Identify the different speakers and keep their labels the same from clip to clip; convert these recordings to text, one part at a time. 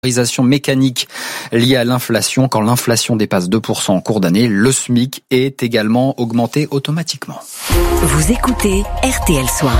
Speaker 1: mécanique liée à l'inflation. Quand l'inflation dépasse 2% en cours d'année, le SMIC est également augmenté automatiquement.
Speaker 2: Vous écoutez RTL Soir.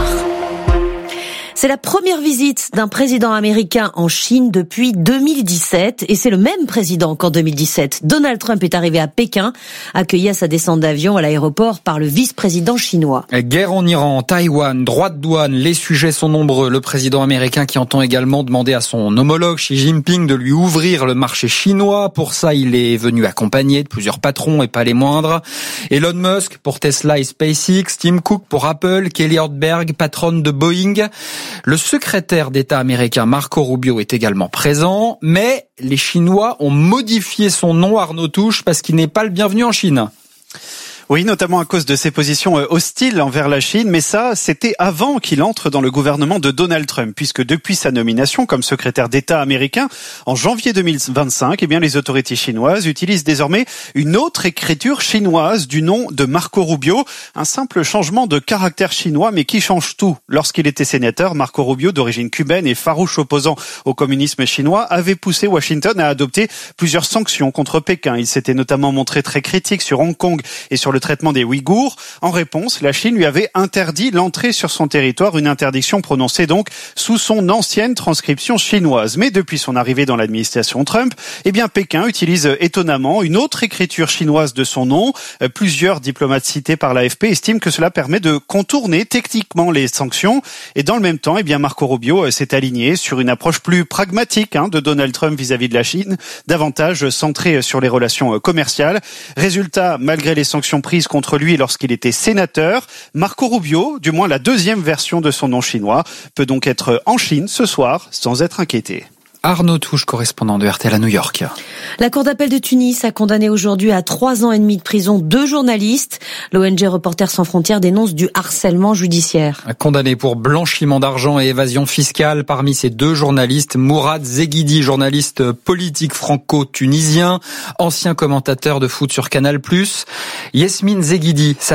Speaker 2: C'est la première visite d'un président américain en Chine depuis 2017 et c'est le même président qu'en 2017. Donald Trump est arrivé à Pékin, accueilli à sa descente d'avion à l'aéroport par le vice-président chinois.
Speaker 1: Guerre en Iran, Taïwan, droit de douane, les sujets sont nombreux. Le président américain qui entend également demander à son homologue Xi Jinping de lui ouvrir le marché chinois. Pour ça, il est venu accompagné de plusieurs patrons et pas les moindres. Elon Musk pour Tesla et SpaceX, Tim Cook pour Apple, Kelly Ortberg, patronne de Boeing. Le secrétaire d'État américain Marco Rubio est également présent, mais les Chinois ont modifié son nom, Arnaud Touche, parce qu'il n'est pas le bienvenu en Chine.
Speaker 3: Oui, notamment à cause de ses positions hostiles envers la Chine, mais ça, c'était avant qu'il entre dans le gouvernement de Donald Trump, puisque depuis sa nomination comme secrétaire d'État américain en janvier 2025, les autorités chinoises utilisent désormais une autre écriture chinoise du nom de Marco Rubio, un simple changement de caractère chinois, mais qui change tout. Lorsqu'il était sénateur, Marco Rubio, d'origine cubaine et farouche opposant au communisme chinois, avait poussé Washington à adopter plusieurs sanctions contre Pékin. Il s'était notamment montré très critique sur Hong Kong et sur le traitement des Ouïghours. En réponse, la Chine lui avait interdit l'entrée sur son territoire, une interdiction prononcée donc sous son ancienne transcription chinoise. Mais depuis son arrivée dans l'administration Trump, Pékin utilise étonnamment une autre écriture chinoise de son nom. Plusieurs diplomates cités par l'AFP estiment que cela permet de contourner techniquement les sanctions. Et dans le même temps, Marco Rubio s'est aligné sur une approche plus pragmatique de Donald Trump vis-à-vis de la Chine, davantage centrée sur les relations commerciales. Résultat, malgré les sanctions prises contre lui lorsqu'il était sénateur, Marco Rubio, du moins la deuxième version de son nom chinois, peut donc être en Chine ce soir sans être inquiété.
Speaker 1: Arnaud Touche, correspondant de RTL à New York.
Speaker 2: La Cour d'appel de Tunis a condamné aujourd'hui à 3 ans et demi de prison 2 journalistes. L'ONG Reporters sans frontières dénonce du harcèlement judiciaire.
Speaker 1: Condamné pour blanchiment d'argent et évasion fiscale, parmi ces 2 journalistes, Mourad Zeghidi, journaliste politique franco-tunisien, ancien commentateur de foot sur Canal+. Yasmine Zeghidi, sa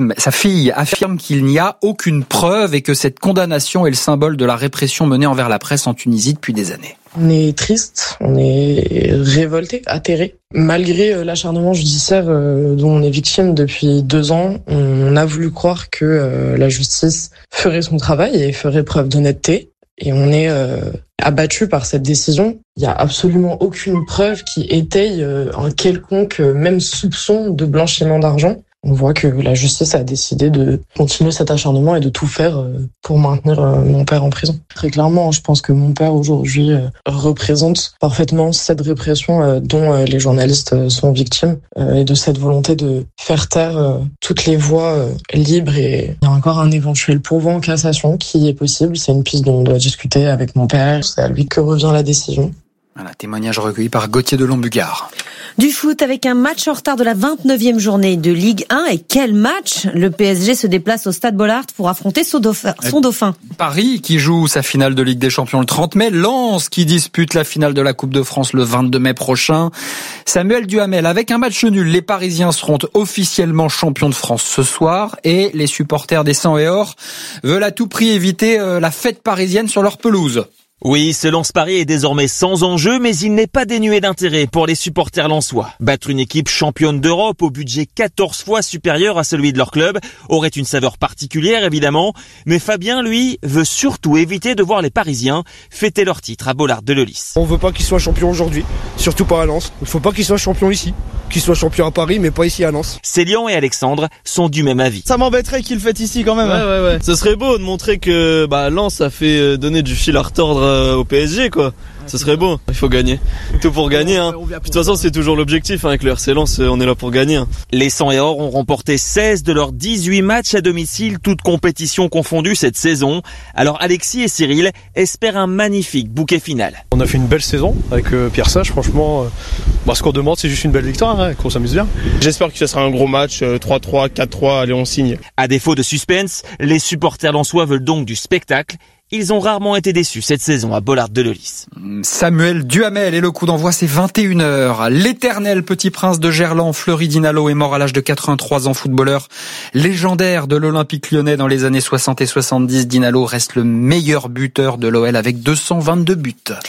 Speaker 1: fille affirme qu'il n'y a aucune preuve et que cette condamnation est le symbole de la répression menée envers la presse en Tunisie depuis des années.
Speaker 4: On est triste, on est révolté, atterré. Malgré l'acharnement judiciaire dont on est victime depuis 2 ans, on a voulu croire que la justice ferait son travail et ferait preuve d'honnêteté. Et on est abattu par cette décision. Il n'y a absolument aucune preuve qui étaye un quelconque, même soupçon de blanchiment d'argent. On voit que la justice a décidé de continuer cet acharnement et de tout faire pour maintenir mon père en prison. Très clairement, je pense que mon père aujourd'hui représente parfaitement cette répression dont les journalistes sont victimes et de cette volonté de faire taire toutes les voix libres. Et il y a encore un éventuel pourvoi en cassation qui est possible. C'est une piste dont on doit discuter avec mon père. C'est à lui que revient la décision.
Speaker 1: Voilà, témoignage recueilli par Gauthier de Lombugard.
Speaker 2: Du foot avec un match en retard de la 29e journée de Ligue 1. Et quel match! Le PSG se déplace au Stade Bollaert pour affronter son dauphin.
Speaker 1: Paris qui joue sa finale de Ligue des Champions le 30 mai. Lens qui dispute la finale de la Coupe de France le 22 mai prochain. Samuel Duhamel, avec un match nul, les Parisiens seront officiellement champions de France ce soir. Et les supporters des Sang et Or veulent à tout prix éviter la fête parisienne sur leur pelouse.
Speaker 5: Oui, ce Lens Paris est désormais sans enjeu, mais il n'est pas dénué d'intérêt pour les supporters lensois. Battre une équipe championne d'Europe au budget 14 fois supérieur à celui de leur club aurait une saveur particulière évidemment, mais Fabien, lui, veut surtout éviter de voir les Parisiens fêter leur titre à Bollaert-de-Leulis.
Speaker 6: On veut pas qu'ils soient champions aujourd'hui, surtout pas à Lens. Il faut pas qu'ils soient champions ici, qu'ils soient champions à Paris, mais pas ici à Lens.
Speaker 5: Célian et Alexandre sont du même avis.
Speaker 7: Ça m'embêterait qu'ils le fêtent ici quand même.
Speaker 8: Ouais. Ce serait beau de montrer que Lens a fait donner du fil à retordre au PSG quoi. Ce serait beau, il faut gagner. Tout pour gagner De toute façon, c'est toujours l'objectif avec le RC Lens, on est là pour gagner.
Speaker 5: Les Sang et Or ont remporté 16 de leurs 18 matchs à domicile, toutes compétitions confondues cette saison. Alors Alexis et Cyril espèrent un magnifique bouquet final.
Speaker 9: On a fait une belle saison avec Pierre Sage, franchement. Ce qu'on demande, c'est juste une belle victoire, qu'on s'amuse bien.
Speaker 10: J'espère que ce sera un gros match, 3-3, 4-3, allez on signe.
Speaker 5: À défaut de suspense, les supporters lensois veulent donc du spectacle. Ils ont rarement été déçus cette saison à Bollaert-de-Leulis.
Speaker 1: Samuel Duhamel et le coup d'envoi, c'est 21h. L'éternel petit prince de Gerland, Fleury Dinalo, est mort à l'âge de 83 ans, footballeur légendaire de l'Olympique lyonnais dans les années 60 et 70. Dinalo reste le meilleur buteur de l'OL avec 222 buts.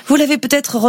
Speaker 2: Vous l'avez peut-être